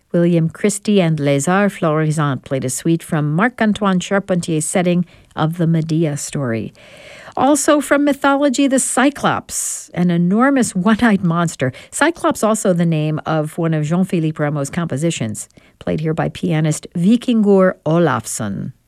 William Christie and Les Arts Florissants played a suite from Marc-Antoine Charpentier's setting of the Medea story. Also from mythology, the Cyclops, an enormous one-eyed monster. Cyclops, also the name of one of Jean-Philippe Rameau's compositions, played here by pianist Vikingur Olafsson.